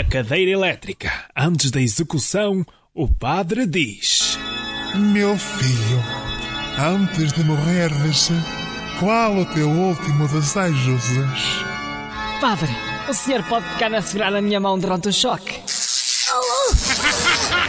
cadeira elétrica. Antes da execução, o padre diz: Meu filho, antes de morreres, qual o teu último desejo? Padre, o senhor pode ficar a segurar a minha mão durante o choque?